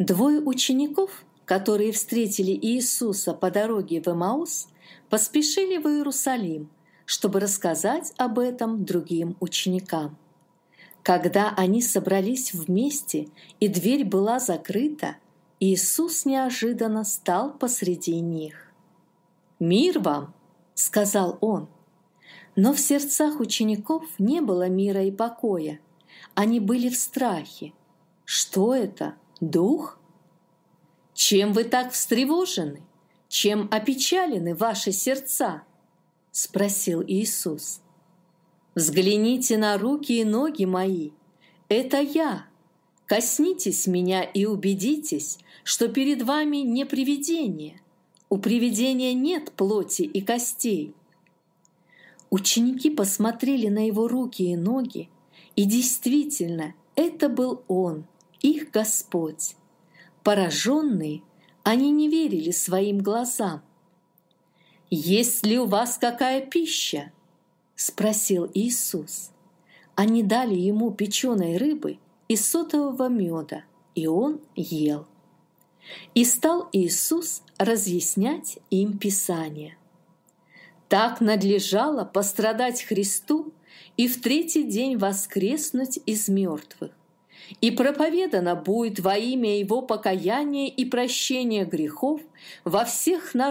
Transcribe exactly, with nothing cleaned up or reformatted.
Двое учеников, которые встретили Иисуса по дороге в Эмаус, поспешили в Иерусалим, чтобы рассказать об этом другим ученикам. Когда они собрались вместе и дверь была закрыта, Иисус неожиданно стал посреди них. «Мир вам!» — сказал Он. Но в сердцах учеников не было мира и покоя. Они были в страхе. Что это? Дух? «Чем вы так встревожены? Чем опечалены ваши сердца?» — спросил Иисус. «Взгляните на руки и ноги мои. Это я. Коснитесь меня и убедитесь, что перед вами не привидение. У привидения нет плоти и костей». Ученики посмотрели на его руки и ноги, и действительно, это был Он, их Господь. Пораженные, они не верили своим глазам. «Есть ли у вас какая пища?» — спросил Иисус. Они дали ему печеной рыбы и сотового меда, и он ел. И стал Иисус разъяснять им Писание. «Так надлежало пострадать Христу и в третий день воскреснуть из мертвых. И проповедано будет во имя Его покаяние и прощение грехов во всех народах,